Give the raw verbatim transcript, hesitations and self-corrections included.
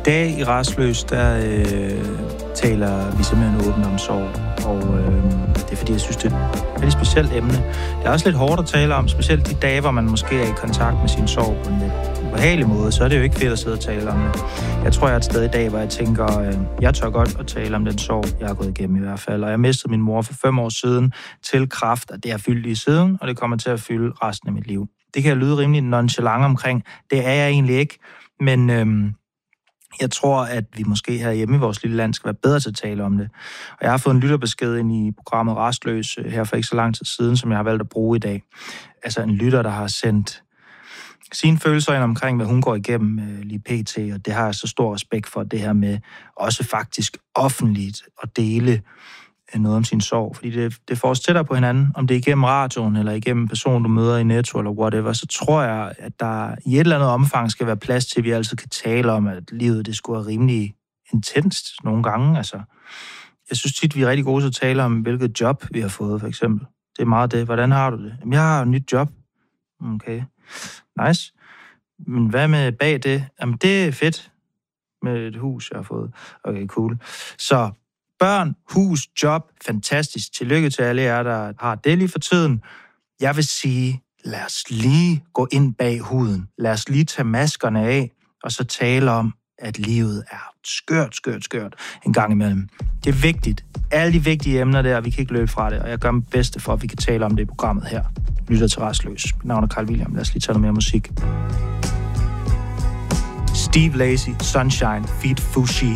dag i Rastløs, der øh, taler vi simpelthen åbent om sorg, og øh, det er fordi, jeg synes, det er et rigtig specielt emne. Det er også lidt hårdt at tale om, specielt de dage, hvor man måske er i kontakt med sin sorg på en lidt ubehagelig måde, så er det jo ikke fedt at sidde og tale om det. Jeg tror, jeg er et sted i dag, hvor jeg tænker, øh, jeg tør godt at tale om den sorg, jeg har gået igennem i hvert fald, og jeg mistede min mor for fem år siden til kræft, og det har fyldt lige siden, og det kommer til at fylde resten af mit liv. Det kan lyde rimelig nonchalant omkring, det er jeg egentlig ikke, men øh, jeg tror, at vi måske herhjemme i vores lille land skal være bedre til at tale om det. Og jeg har fået en lytterbesked ind i programmet Rastløs her for ikke så lang tid siden, som jeg har valgt at bruge i dag. Altså en lytter, der har sendt sine følelser ind omkring, hvad hun går igennem øh, lige pt. Og det har jeg så stor respekt for, det her med også faktisk offentligt at dele noget om sin sorg. Fordi det, det får os tættere på hinanden, om det er igennem radioen, eller igennem personen, du møder i Netto, eller whatever, så tror jeg, at der i et eller andet omfang skal være plads til, at vi altid kan tale om, at livet, det skulle være rimelig intenst nogle gange. Altså, jeg synes tit, vi er rigtig gode til at tale om, hvilket job vi har fået, for eksempel. Det er meget det. Hvordan har du det? Jamen, jeg har et nyt job. Okay. Nice. Men hvad med bag det? Jamen, det er fedt med et hus, jeg har fået. Okay, cool. Så børn, hus, job, fantastisk. Tillykke til alle jer, der har det lige for tiden. Jeg vil sige, lad os lige gå ind bag huden. Lad os lige tage maskerne af, og så tale om, at livet er skørt, skørt, skørt en gang imellem. Det er vigtigt. Alle de vigtige emner der, vi kan ikke løbe fra det, og jeg gør mit bedste for, at vi kan tale om det i programmet her. Lytter til Rastløs. Mit navn er Carl William. Lad os lige tage noget mere musik. Steve Lacy, Sunshine, feat. Fushi.